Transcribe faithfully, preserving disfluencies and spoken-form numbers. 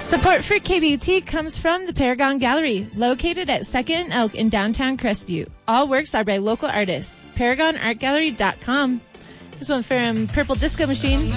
Support for K B U T comes from the Paragon Gallery, located at second and Elk in downtown Crestview. All works are by local artists. paragon art gallery dot com. This one from Purple Disco Machine.